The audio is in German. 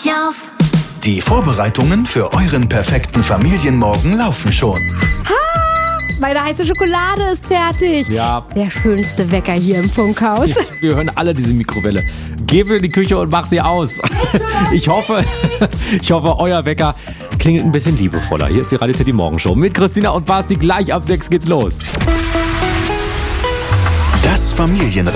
mich auf. Die Vorbereitungen für euren perfekten Familienmorgen laufen schon. Meine heiße Schokolade ist fertig. Ja. Der schönste Wecker hier im Funkhaus. Ja, wir hören alle diese Mikrowelle. Geh in die Küche und mach sie aus. Ich hoffe, euer Wecker klingelt ein bisschen liebevoller. Hier ist die Radio Teddy Morgenshow mit Christina und Basti. Gleich ab 6 geht's los. Das Familienradio.